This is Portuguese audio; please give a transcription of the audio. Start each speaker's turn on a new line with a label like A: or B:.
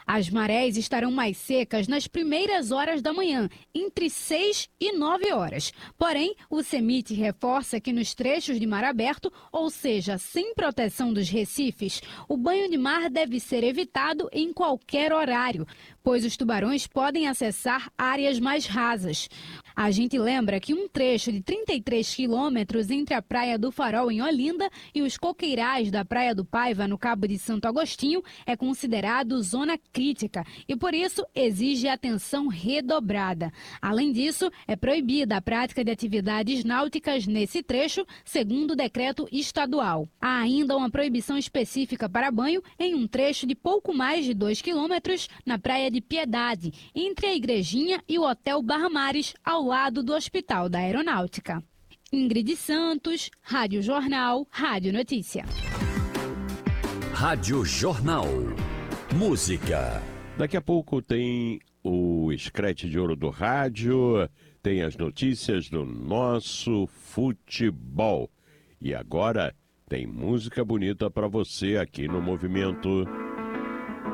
A: As marés estarão mais secas nas primeiras horas da manhã, entre 6 e 9 horas. Porém, o CEMIT reforça que nos trechos de mar aberto, ou seja, sem proteção dos recifes, o banho de mar deve ser evitado em qualquer horário, pois os tubarões podem acessar áreas mais rasas. A gente lembra que um trecho de 33 quilômetros entre a Praia do Farol, em Olinda, e os coqueirais da Praia do Paiva, no Cabo de Santo Agostinho, é considerado zona crítica e, por isso, exige atenção redobrada. Além disso, é proibida a prática de atividades náuticas nesse trecho, segundo o decreto estadual. Há ainda uma proibição específica para banho em um trecho de pouco mais de 2 quilômetros na Praia de Piedade, entre a Igrejinha e o Hotel Barra Mares, ao lado do Hospital da Aeronáutica. Ingrid Santos, Rádio Jornal, Rádio Notícia.
B: Rádio Jornal. Música.
C: Daqui a pouco tem o Scratch de Ouro do Rádio, tem as notícias do nosso futebol. E agora tem música bonita para você aqui no Movimento.